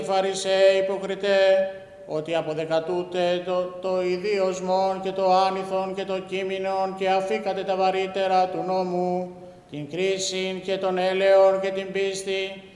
Φαρισαίοι υποκριτέ, ότι αποδεκατούτε το ιδίωσμον και το άνηθον και το κείμενον και αφήκατε τα βαρύτερα του νόμου, την κρίση και τον έλεον και την πίστη